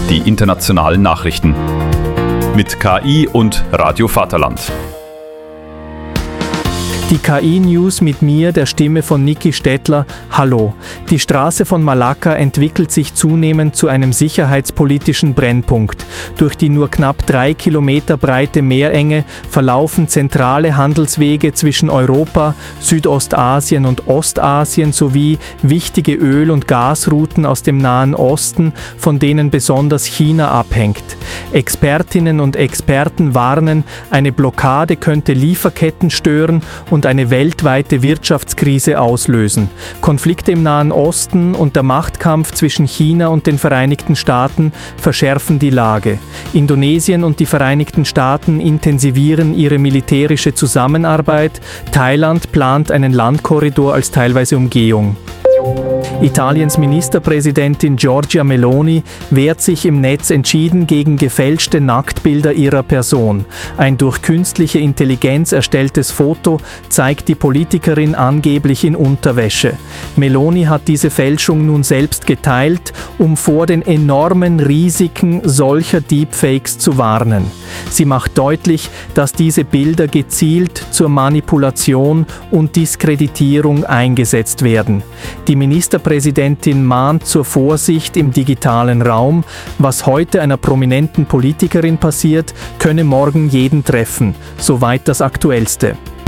die internationalen Nachrichten. Mit KI und Radio Vaterland. Die KI-News mit mir, der Stimme von Niki Stettler. Hallo. Die Straße von Malakka entwickelt sich zunehmend zu einem sicherheitspolitischen Brennpunkt. Durch die nur knapp 3 Kilometer breite Meerenge verlaufen zentrale Handelswege zwischen Europa, Südostasien und Ostasien sowie wichtige Öl- und Gasrouten aus dem Nahen Osten, von denen besonders China abhängt. Expertinnen und Experten warnen, eine Blockade könnte Lieferketten stören und eine weltweite Wirtschaftskrise auslösen. Konflikte im Nahen Osten und der Machtkampf zwischen China und den Vereinigten Staaten verschärfen die Lage. Indonesien und die Vereinigten Staaten intensivieren ihre militärische Zusammenarbeit. Thailand plant einen Landkorridor als teilweise Umgehung. Italiens Ministerpräsidentin Giorgia Meloni wehrt sich im Netz entschieden gegen gefälschte Nacktbilder ihrer Person. Ein durch künstliche Intelligenz erstelltes Foto zeigt die Politikerin angeblich in Unterwäsche. Meloni hat diese Fälschung nun selbst geteilt, um vor den enormen Risiken solcher Deepfakes zu warnen. Sie macht deutlich, dass diese Bilder gezielt zur Manipulation und Diskreditierung eingesetzt werden. Die Ministerpräsidentin mahnt zur Vorsicht im digitalen Raum. Was heute einer prominenten Politikerin passiert, könne morgen jeden treffen. Soweit das Aktuellste.